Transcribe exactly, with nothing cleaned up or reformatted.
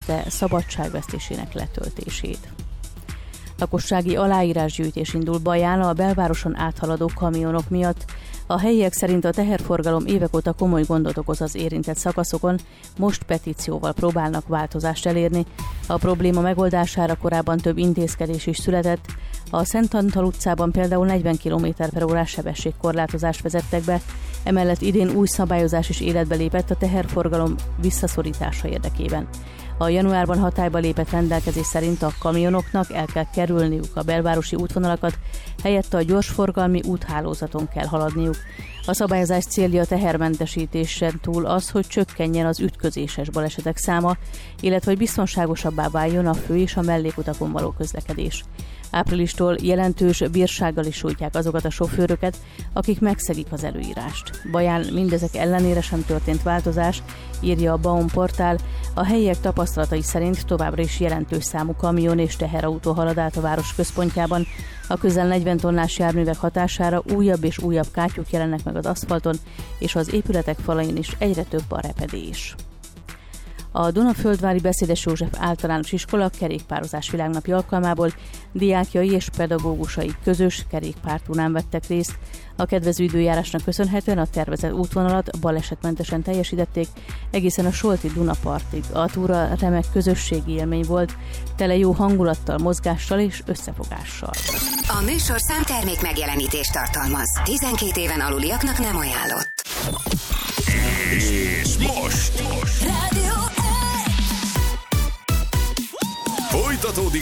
jelentette szabadságvesztésének letöltését. Lakossági aláírásgyűjtés indul Baján a belvároson áthaladó kamionok miatt. A helyiek szerint a teherforgalom évek óta komoly gondot okoz az érintett szakaszokon, most petícióval próbálnak változást elérni. A probléma megoldására korábban több intézkedés is született. A Szent Antal utcában például negyven kilométer per órás sebességkorlátozást vezettek be, emellett idén új szabályozás is életbe lépett a teherforgalom visszaszorítása érdekében. A januárban hatályba lépett rendelkezés szerint a kamionoknak el kell kerülniük a belvárosi útvonalakat, helyette a gyorsforgalmi úthálózaton kell haladniuk. A szabályozás célja a tehermentesítésen túl az, hogy csökkenjen az ütközéses balesetek száma, illetve hogy biztonságosabbá váljon a fő és a mellékutakon való közlekedés. Áprilistól jelentős bírsággal is sújtják azokat a sofőröket, akik megszegik az előírást. Baján mindezek ellenére sem történt változás, írja a Baum portál. A helyiek tapasztalatai szerint továbbra is jelentős számú kamion és teherautó halad át a város központjában. A közel negyven tonnás járművek hatására újabb és újabb kátyúk jelennek meg az aszfalton, és az épületek falain is egyre több a repedés. A Dunaföldvári Beszédes József Általános Iskola kerékpározás világnapja alkalmából diákjai és pedagógusai közös kerékpártúrán vettek részt. A kedvező időjárásnak köszönhetően a tervezett útvonalat balesetmentesen teljesítették egészen a Solti Dunapartig. A túra remek közösségi élmény volt, tele jó hangulattal, mozgással és összefogással. A műsor számtermék megjelenítést tartalmaz. tizenkét éven aluliaknak nem ajánlott. És most, most. Rádió folytatódik